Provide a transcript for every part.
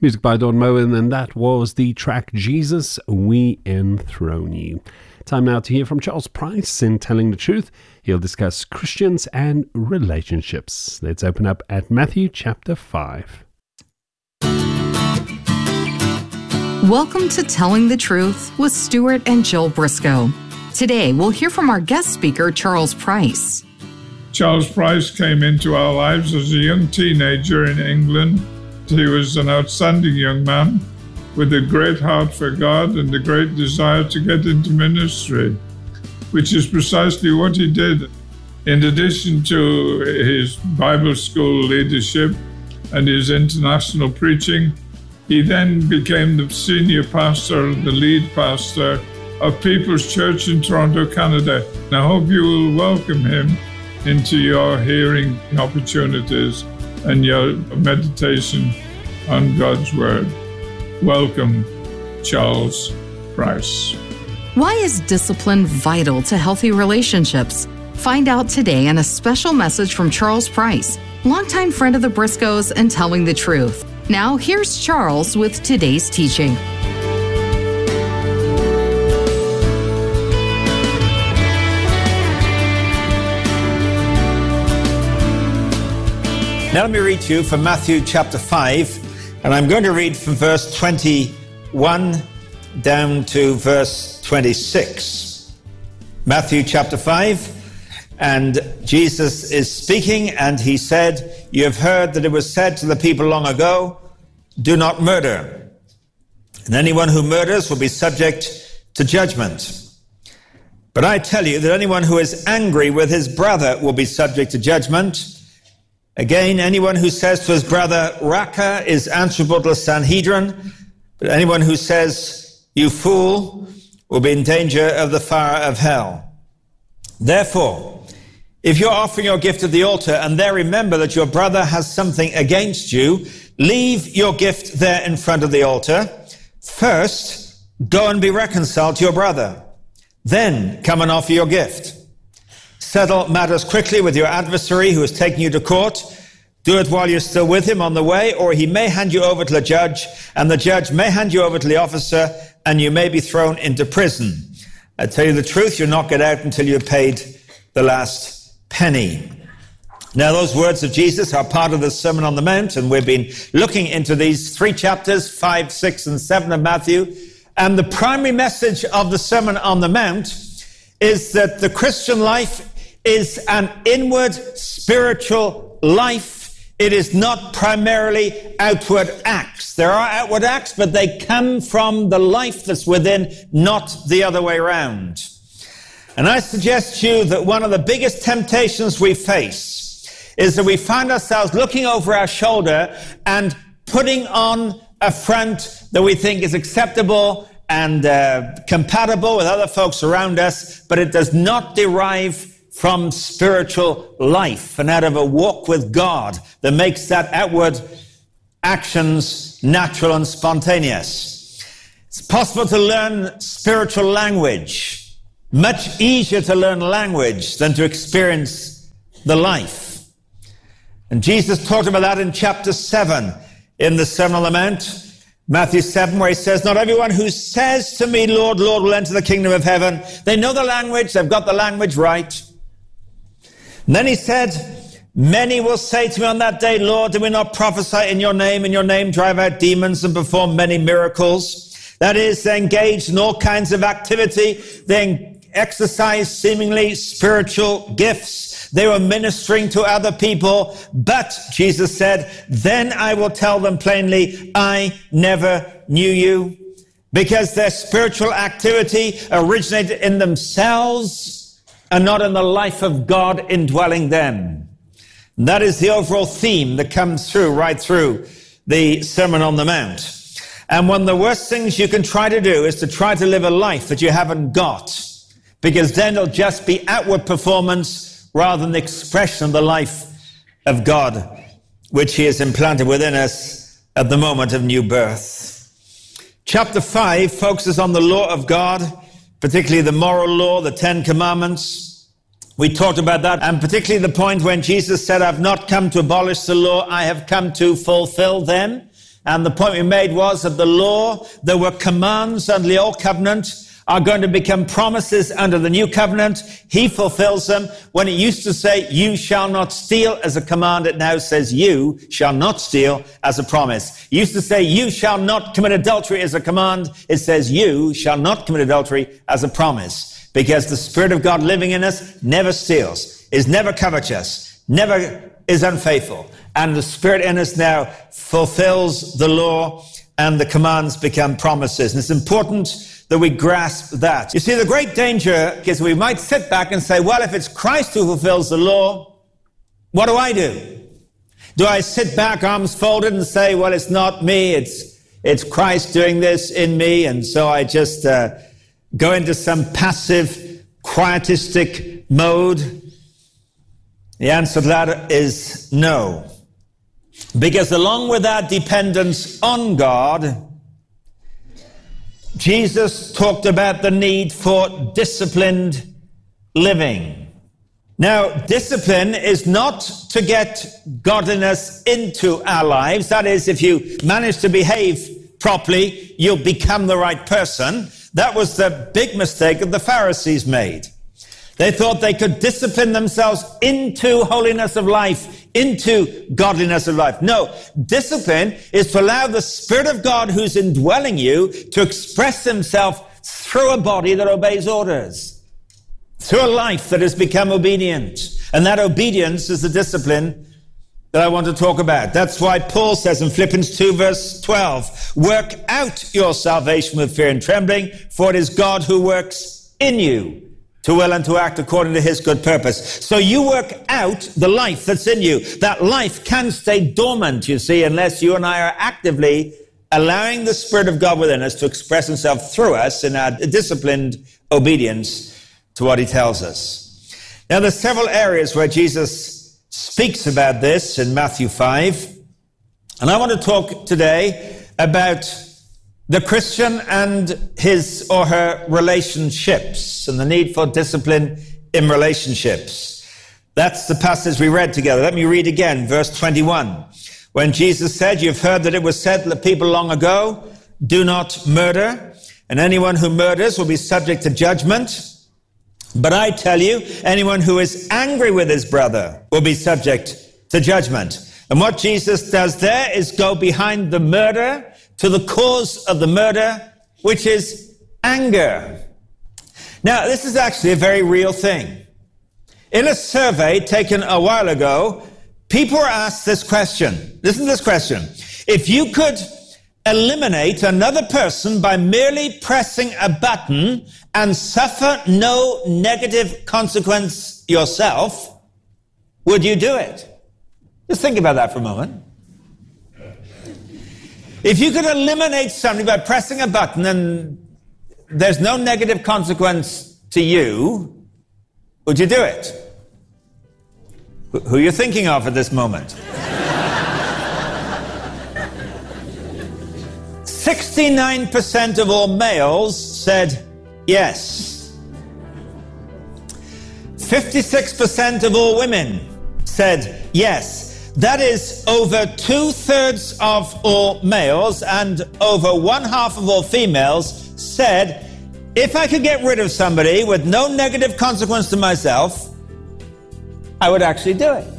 Music by Don Moen, and that was the track Jesus, We Enthrone You. Time now to hear from Charles Price in Telling the Truth. He'll discuss Christians and relationships. Let's open up at Matthew chapter 5. Welcome to Telling the Truth with Stuart and Jill Briscoe. Today, we'll hear from our guest speaker, Charles Price. Charles Price came into our lives as a young teenager in England. He was an outstanding young man with a great heart for God and a great desire to get into ministry, which is precisely what he did. In addition to his Bible school leadership and his international preaching, he then became the senior pastor, the lead pastor of People's Church in Toronto, Canada. And I hope you will welcome him into your hearing opportunities and your meditation on God's Word. Welcome, Charles Price. Why is discipline vital to healthy relationships? Find out today in a special message from Charles Price, longtime friend of the Briscoes and Telling the Truth. Now, here's Charles with today's teaching. Now let me read to you from Matthew chapter 5, and I'm going to read from verse 21 down to verse 26. Matthew chapter 5, and Jesus is speaking, and he said, "You have heard that it was said to the people long ago, 'Do not murder. And anyone who murders will be subject to judgment. But I tell you that anyone who is angry with his brother will be subject to judgment. Again, anyone who says to his brother, Raca, is answerable to the Sanhedrin. But anyone who says, you fool, will be in danger of the fire of hell. Therefore, if you're offering your gift at the altar and there remember that your brother has something against you, leave your gift there in front of the altar. First, go and be reconciled to your brother. Then come and offer your gift. Settle matters quickly with your adversary who is taking you to court. Do it while you're still with him on the way, or he may hand you over to the judge, and the judge may hand you over to the officer, and you may be thrown into prison. I tell you the truth, you'll not get out until you've paid the last penny." Now, those words of Jesus are part of the Sermon on the Mount, and we've been looking into these 3 chapters, 5, 6, and 7 of Matthew. And the primary message of the Sermon on the Mount is that the Christian life is an inward spiritual life. It is not primarily outward acts. There are outward acts, but they come from the life that's within, not the other way around. And I suggest to you that one of the biggest temptations we face is that we find ourselves looking over our shoulder and putting on a front that we think is acceptable and compatible with other folks around us, but it does not derive from spiritual life and out of a walk with God that makes that outward actions natural and spontaneous. It's possible to learn spiritual language, much easier to learn language than to experience the life. And Jesus talked about that in chapter 7 in the Sermon on the Mount, Matthew 7, where he says, "Not everyone who says to me, Lord, Lord, will enter the kingdom of heaven." They know the language, they've got the language right. And then he said, "Many will say to me on that day, Lord, did we not prophesy in your name drive out demons and perform many miracles?" That is, they engaged in all kinds of activity. They exercised seemingly spiritual gifts. They were ministering to other people. But, Jesus said, "Then I will tell them plainly, I never knew you." Because their spiritual activity originated in themselves and not in the life of God indwelling them. And that is the overall theme that comes through, right through the Sermon on the Mount. And one of the worst things you can try to do is to try to live a life that you haven't got, because then it'll just be outward performance rather than the expression of the life of God, which he has implanted within us at the moment of new birth. Chapter 5 focuses on the law of God, particularly the moral law, the 10 Commandments. We talked about that, and particularly the point when Jesus said, "I've not come to abolish the law, I have come to fulfill them." And the point we made was that the law, there were commands under the old covenant, are going to become promises under the new covenant. He fulfills them. When it used to say, you shall not steal as a command, it now says, you shall not steal as a promise. It used to say, you shall not commit adultery as a command. It says, you shall not commit adultery as a promise. Because the Spirit of God living in us never steals, is never covetous, never is unfaithful. And the Spirit in us now fulfills the law, and the commands become promises. And it's important that we grasp that. You see, the great danger is we might sit back and say, well, if it's Christ who fulfills the law, what do I do? Do I sit back, arms folded, and say, well, it's not me, it's Christ doing this in me, and so I just go into some passive, quietistic mode? The answer to that is no. Because along with our dependence on God, Jesus talked about the need for disciplined living. Now, discipline is not to get godliness into our lives. That is, if you manage to behave properly, you'll become the right person. That was the big mistake that the Pharisees made. They thought they could discipline themselves into holiness of life, into godliness of life. No, discipline is to allow the Spirit of God who's indwelling you to express himself through a body that obeys orders, through a life that has become obedient. And that obedience is the discipline that I want to talk about. That's why Paul says in Philippians 2 verse 12, work out your salvation with fear and trembling, for it is God who works in you to will and to act according to his good purpose. So you work out the life that's in you. That life can stay dormant, you see, unless you and I are actively allowing the Spirit of God within us to express himself through us in our disciplined obedience to what he tells us. Now, there's several areas where Jesus speaks about this in Matthew 5. And I want to talk today about the Christian and his or her relationships and the need for discipline in relationships. That's the passage we read together. Let me read again, verse 21. When Jesus said, you've heard that it was said to the people long ago, do not murder, and anyone who murders will be subject to judgment. But I tell you, anyone who is angry with his brother will be subject to judgment. And what Jesus does there is go behind the murder to the cause of the murder, which is anger. Now, this is actually a very real thing. In a survey taken a while ago, people were asked this question. Listen to this question. If you could eliminate another person by merely pressing a button and suffer no negative consequence yourself, would you do it? Just think about that for a moment. If you could eliminate somebody by pressing a button and there's no negative consequence to you, would you do it? Who are you thinking of at this moment? 69% of all males said yes. 56% of all women said yes. That is over 2/3 of all males and over 1/2 of all females said, if I could get rid of somebody with no negative consequence to myself, I would actually do it.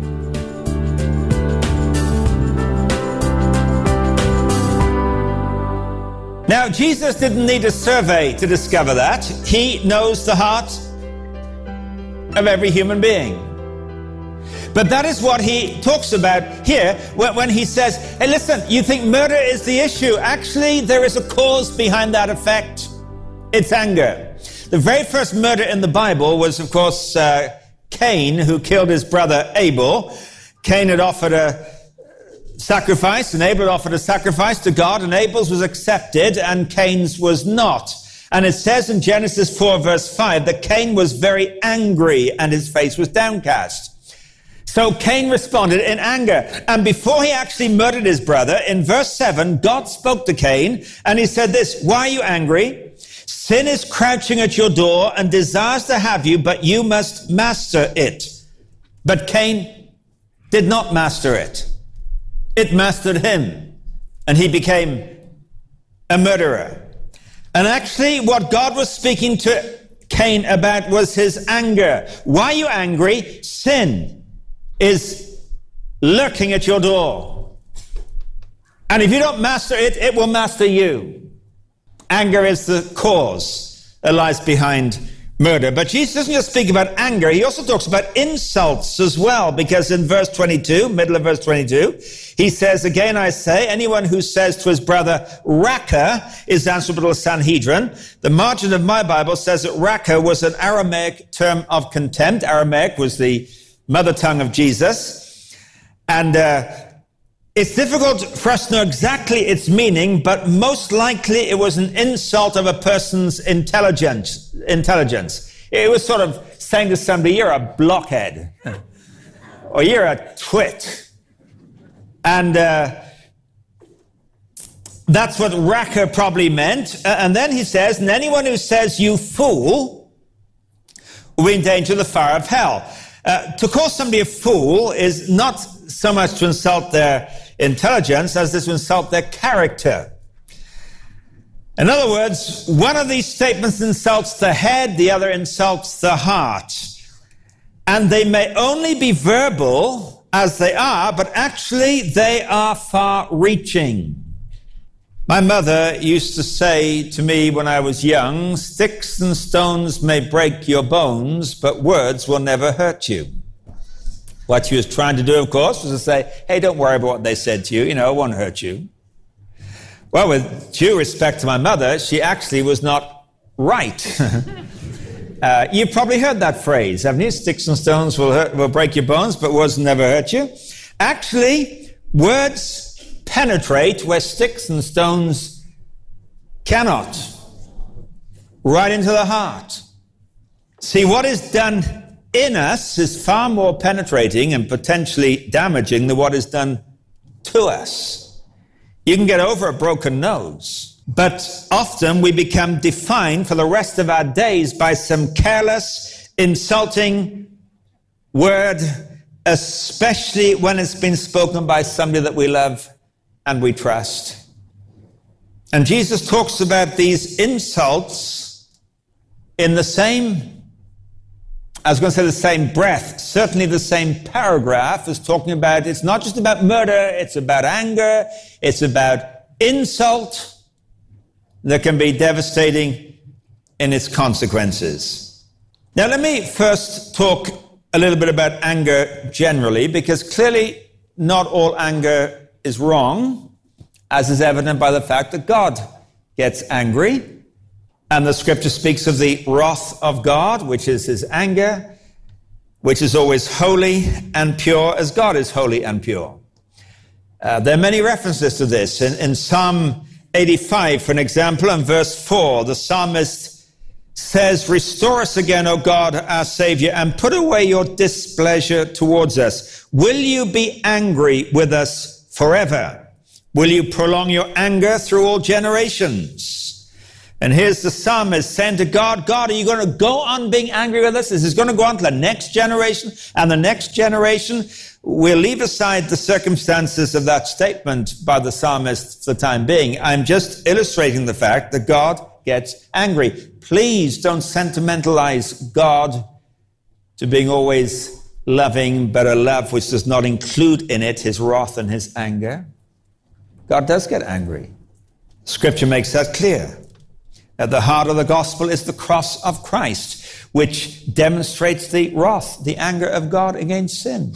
Now, Jesus didn't need a survey to discover that. He knows the heart of every human being. But that is what he talks about here when he says, hey, listen, you think murder is the issue. Actually, there is a cause behind that effect. It's anger. The very first murder in the Bible was, of course, Cain, who killed his brother Abel. Cain had offered a sacrifice, and Abel had offered a sacrifice to God, and Abel's was accepted, and Cain's was not. And it says in Genesis 4, verse 5, that Cain was very angry, and his face was downcast. So Cain responded in anger. And before he actually murdered his brother, in verse 7, God spoke to Cain, and he said this, why are you angry? Sin is crouching at your door and desires to have you, but you must master it. But Cain did not master it. It mastered him. and he became a murderer. And actually, what God was speaking to Cain about was his anger. Why are you angry? Sin is lurking at your door. And if you don't master it, it will master you. Anger is the cause that lies behind murder. But Jesus doesn't just speak about anger, he also talks about insults as well, because in verse 22, middle of verse 22, he says, again I say, anyone who says to his brother, Raka, is answerable to the Sanhedrin. The margin of my Bible says that Raka was an Aramaic term of contempt. Aramaic was the mother tongue of Jesus. And it's difficult for us to know exactly its meaning, but most likely it was an insult of a person's intelligence. It was sort of saying to somebody, you're a blockhead, or you're a twit. And that's what Raka probably meant. And then he says, and anyone who says, you fool, will be in danger of the fire of hell. To call somebody a fool is not so much to insult their intelligence as to insult their character. In other words, one of these statements insults the head, the other insults the heart. And they may only be verbal as they are, but actually they are far-reaching. My mother used to say to me when I was young, sticks and stones may break your bones, but words will never hurt you. What she was trying to do, of course, was to say, hey, don't worry about what they said to you. You know, it won't hurt you. Well, with due respect to my mother, she actually was not right. You've probably heard that phrase, haven't you? Sticks and stones will break your bones, but words will never hurt you. Actually, words penetrate where sticks and stones cannot. Right into the heart. See, what is done in us is far more penetrating and potentially damaging than what is done to us. You can get over a broken nose, but often we become defined for the rest of our days by some careless, insulting word, especially when it's been spoken by somebody that we love and we trust. And Jesus talks about these insults in the same breath, certainly the same paragraph is talking about, it's not just about murder, it's about anger, it's about insult that can be devastating in its consequences. Now, let me first talk a little bit about anger generally, because clearly not all anger is wrong, as is evident by the fact that God gets angry. And the scripture speaks of the wrath of God, which is his anger, which is always holy and pure as God is holy and pure. There are many references to this. In Psalm 85, for an example, in verse 4, the psalmist says, restore us again, O God, our Savior, and put away your displeasure towards us. Will you be angry with us forever? Will you prolong your anger through all generations? And here's the psalmist saying to God, God, are you going to go on being angry with us? Is this going to go on to the next generation and the next generation? We'll leave aside the circumstances of that statement by the psalmist for the time being. I'm just illustrating the fact that God gets angry. Please don't sentimentalize God to being always loving, but a love which does not include in it his wrath and his anger. God does get angry. Scripture makes that clear. At the heart of the gospel is the cross of Christ, which demonstrates the wrath, the anger of God against sin.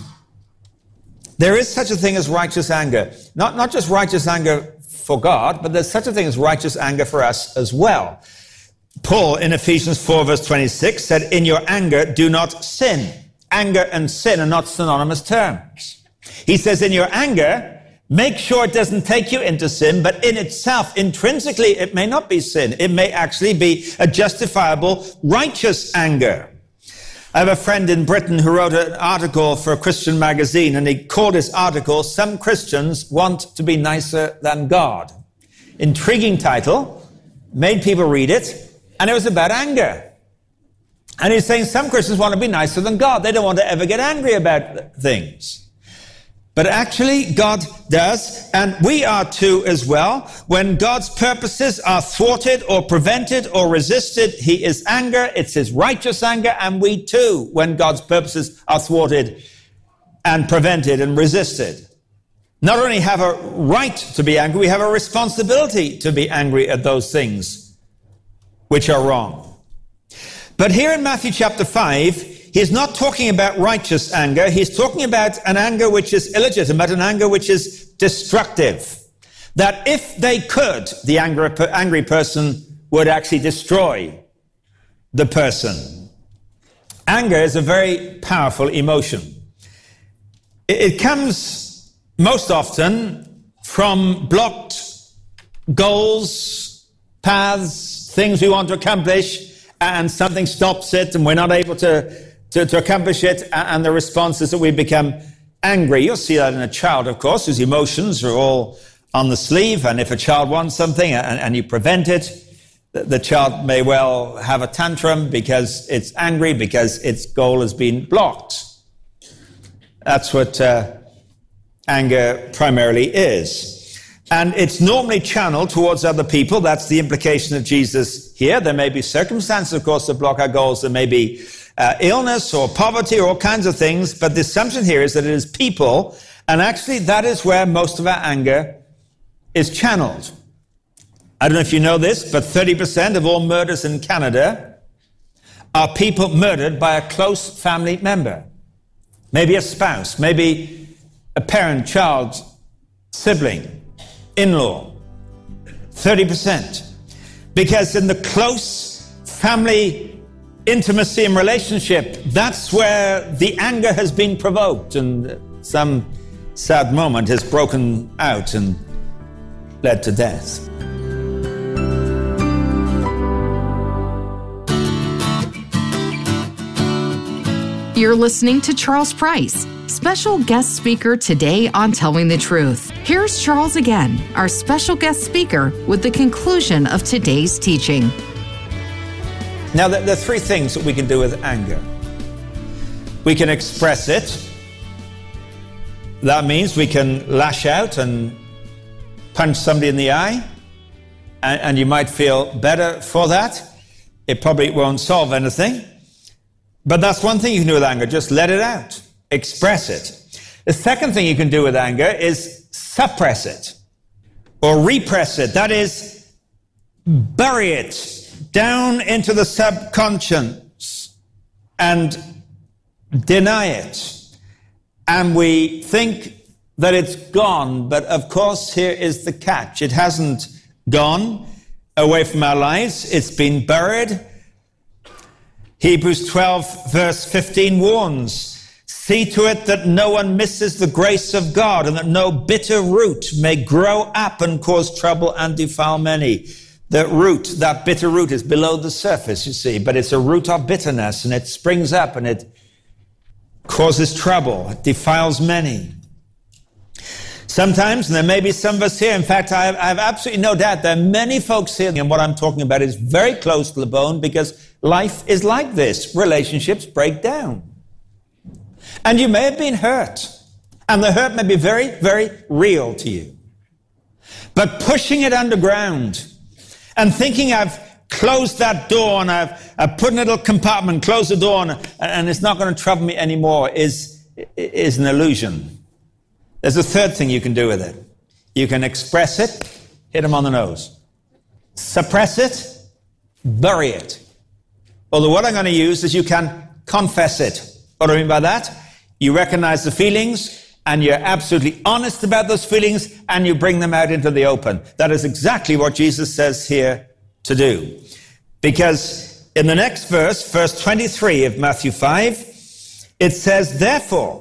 There is such a thing as righteous anger. Not just righteous anger for God, but there's such a thing as righteous anger for us as well. Paul in Ephesians 4 verse 26 said, in your anger, do not sin. Anger and sin are not synonymous terms. He says, in your anger, make sure it doesn't take you into sin, but in itself, intrinsically, it may not be sin. It may actually be a justifiable, righteous anger. I have a friend in Britain who wrote an article for a Christian magazine, and he called his article, Some Christians Want to Be Nicer Than God. Intriguing title, made people read it, and it was about anger. And he's saying some Christians want to be nicer than God. They don't want to ever get angry about things. But actually, God does, and we are too as well. When God's purposes are thwarted or prevented or resisted, he is anger. It's his righteous anger, and we too, when God's purposes are thwarted and prevented and resisted, not only have a right to be angry, we have a responsibility to be angry at those things which are wrong. But here in Matthew chapter 5, he's not talking about righteous anger. He's talking about an anger which is illegitimate, an anger which is destructive. That if they could, the angry person would actually destroy the person. Anger is a very powerful emotion. It comes most often from blocked goals, paths, things we want to accomplish, and something stops it and we're not able to accomplish it, and the response is that we become angry. You'll see that in a child, of course, whose emotions are all on the sleeve, and if a child wants something and you prevent it, the child may well have a tantrum because it's angry, because its goal has been blocked. That's what anger primarily is. And it's normally channeled towards other people. That's the implication of Jesus here. There may be circumstances, of course, that block our goals. There may be illness or poverty or all kinds of things, but the assumption here is that it is people, and actually that is where most of our anger is channeled. I don't know if you know this, but 30% of all murders in Canada are people murdered by a close family member. Maybe a spouse, maybe a parent, child, sibling, in-law. 30%. Because in the close family intimacy and relationship, that's where the anger has been provoked, and some sad moment has broken out and led to death. You're listening to Charles Price, special guest speaker today on Telling the Truth. Here's Charles again, our special guest speaker, with the conclusion of today's teaching. Now, there are three things that we can do with anger. We can express it. That means we can lash out and punch somebody in the eye, and you might feel better for that. It probably won't solve anything. But that's one thing you can do with anger. Just let it out. Express it. The second thing you can do with anger is suppress it or repress it. That is, bury it down into the subconscious and deny it. And we think that it's gone, but of course here is the catch. It hasn't gone away from our lives. It's been buried. Hebrews 12 verse 15 warns, see to it that no one misses the grace of God, and that no bitter root may grow up and cause trouble and defile many. The root, that bitter root, is below the surface, you see, but it's a root of bitterness, and it springs up and it causes trouble. It defiles many. Sometimes, and there may be some of us here, in fact, I have absolutely no doubt there are many folks here, and what I'm talking about is very close to the bone, because life is like this. Relationships break down. And you may have been hurt, and the hurt may be very, very real to you. But pushing it underground and thinking I've closed that door and I've put in a little compartment, closed the door, and it's not going to trouble me anymore is an illusion. There's a third thing you can do with it. You can express it, hit them on the nose. Suppress it, bury it. Although what I'm going to use is you can confess it. What do I mean by that? You recognize the feelings, and you're absolutely honest about those feelings, and you bring them out into the open. That is exactly what Jesus says here to do. Because in the next verse, verse 23 of Matthew 5, it says, therefore,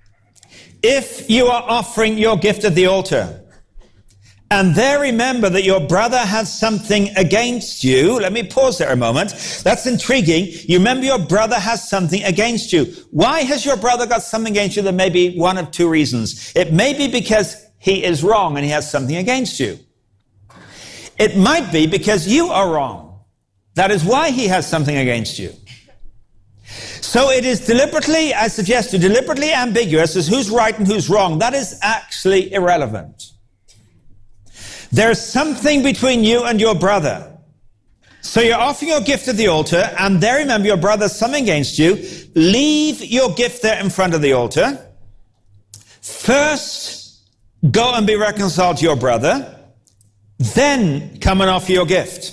if you are offering your gift at the altar, and there remember that your brother has something against you. Let me pause there a moment. That's intriguing. You remember your brother has something against you. Why has your brother got something against you? There may be one of two reasons. It may be because he is wrong and he has something against you. It might be because you are wrong. That is why he has something against you. So it is deliberately, I suggest, deliberately ambiguous as who's right and who's wrong. That is actually irrelevant. There's something between you and your brother. So you're offering your gift at the altar, and there, remember, your brother's something against you. Leave your gift there in front of the altar. First, go and be reconciled to your brother. Then come and offer your gift.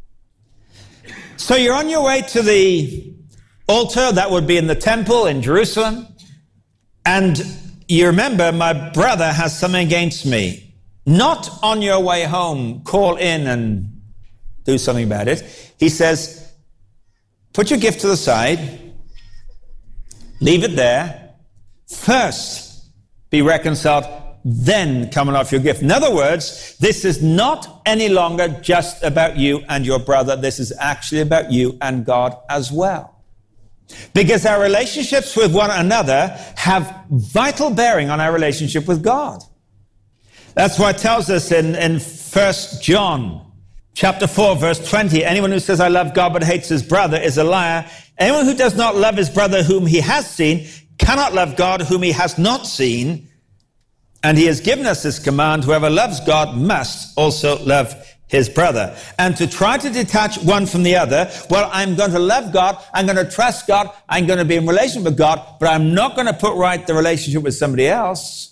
So you're on your way to the altar. That would be in the temple in Jerusalem. And you remember, my brother has something against me. Not on your way home, call in and do something about it. He says, put your gift to the side, leave it there, first be reconciled, then come and offer your gift. In other words, this is not any longer just about you and your brother. This is actually about you and God as well. Because our relationships with one another have vital bearing on our relationship with God. That's why it tells us in 1 John chapter 4, verse 20, anyone who says, I love God but hates his brother is a liar. Anyone who does not love his brother whom he has seen cannot love God whom he has not seen. And he has given us this command, whoever loves God must also love his brother. And to try to detach one from the other, well, I'm going to love God, I'm going to trust God, I'm going to be in relation with God, but I'm not going to put right the relationship with somebody else.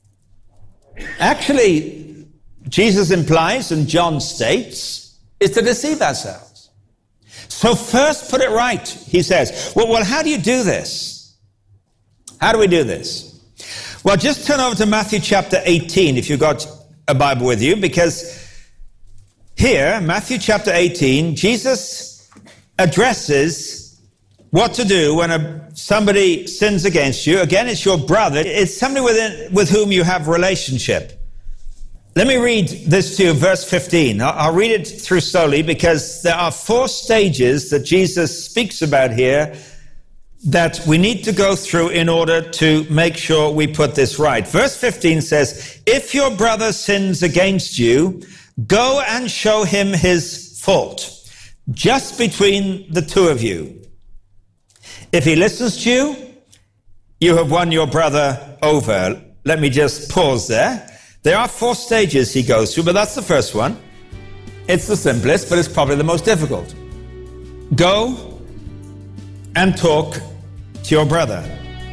Actually, Jesus implies, and John states, is to deceive ourselves. So first put it right, he says. Well, how do you do this? How do we do this? Well, just turn over to Matthew chapter 18, if you've got a Bible with you, because here, Matthew chapter 18, Jesus addresses what to do when somebody sins against you. Again, it's your brother. It's somebody with whom you have relationship. Let me read this to you, verse 15. I'll read it through slowly because there are 4 stages that Jesus speaks about here that we need to go through in order to make sure we put this right. Verse 15 says, if your brother sins against you, go and show him his fault, just between the two of you. If he listens to you, you have won your brother over. Let me just pause there. There are 4 stages he goes through, but that's the first one. It's the simplest, but it's probably the most difficult. Go and talk to your brother.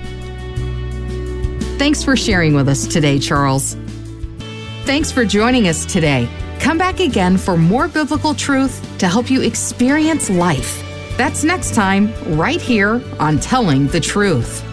Thanks for sharing with us today, Charles. Thanks for joining us today. Come back again for more biblical truth to help you experience life. That's next time, right here on Telling the Truth.